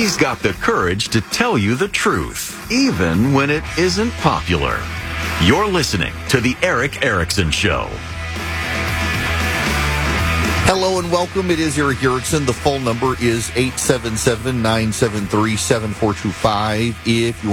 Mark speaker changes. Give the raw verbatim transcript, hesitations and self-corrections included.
Speaker 1: He's got the courage to tell you the truth, even when it isn't popular. You're listening to The Erick Erickson Show.
Speaker 2: Hello and welcome. It is Erick Erickson. The phone number is eight seven seven, nine seven three, seven four two five. If you